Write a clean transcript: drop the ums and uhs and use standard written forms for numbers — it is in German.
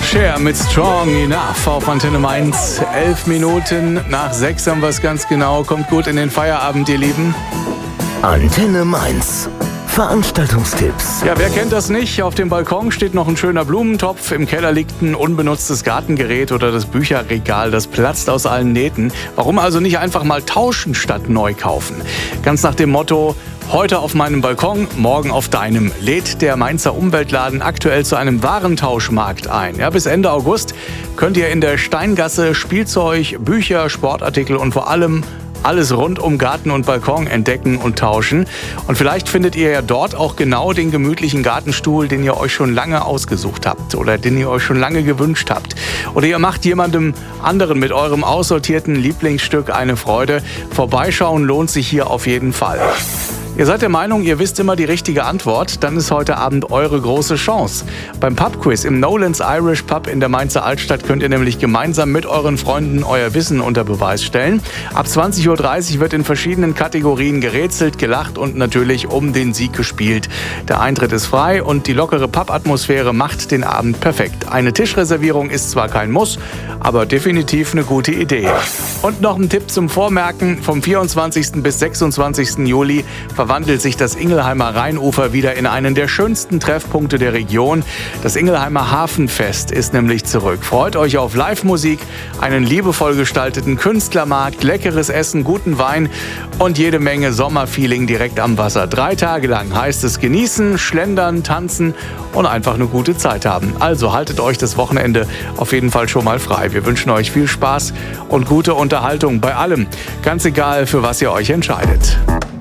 Cher mit Strong Enough auf Antenne Mainz. 11 Minuten nach 6 haben wir es ganz genau. Kommt gut in den Feierabend, ihr Lieben. Antenne Mainz. Veranstaltungstipps. Ja, wer kennt das nicht? Auf dem Balkon steht noch ein schöner Blumentopf, im Keller liegt ein unbenutztes Gartengerät oder das Bücherregal, das platzt aus allen Nähten. Warum also nicht einfach mal tauschen statt neu kaufen? Ganz nach dem Motto: heute auf meinem Balkon, morgen auf deinem, lädt der Mainzer Umweltladen aktuell zu einem Warentauschmarkt ein. Ja, bis Ende August könnt ihr in der Steingasse Spielzeug, Bücher, Sportartikel und vor allem alles rund um Garten und Balkon entdecken und tauschen. Und vielleicht findet ihr ja dort auch genau den gemütlichen Gartenstuhl, den ihr euch schon lange ausgesucht habt oder den ihr euch schon lange gewünscht habt. Oder ihr macht jemandem anderen mit eurem aussortierten Lieblingsstück eine Freude. Vorbeischauen lohnt sich hier auf jeden Fall. Ihr seid der Meinung, ihr wisst immer die richtige Antwort, dann ist heute Abend eure große Chance. Beim Pubquiz im Nolan's Irish Pub in der Mainzer Altstadt könnt ihr nämlich gemeinsam mit euren Freunden euer Wissen unter Beweis stellen. Ab 20.30 Uhr wird in verschiedenen Kategorien gerätselt, gelacht und natürlich um den Sieg gespielt. Der Eintritt ist frei und die lockere Pub-Atmosphäre macht den Abend perfekt. Eine Tischreservierung ist zwar kein Muss, aber definitiv eine gute Idee. Und noch ein Tipp zum Vormerken: vom 24. bis 26. Juli verwandelt sich das Ingelheimer Rheinufer wieder in einen der schönsten Treffpunkte der Region. Das Ingelheimer Hafenfest ist nämlich zurück. Freut euch auf Live-Musik, einen liebevoll gestalteten Künstlermarkt, leckeres Essen, guten Wein und jede Menge Sommerfeeling direkt am Wasser. 3 Tage lang heißt es genießen, schlendern, tanzen und einfach eine gute Zeit haben. Also haltet euch das Wochenende auf jeden Fall schon mal frei. Wir wünschen euch viel Spaß und gute Unterhaltung bei allem. Ganz egal, für was ihr euch entscheidet.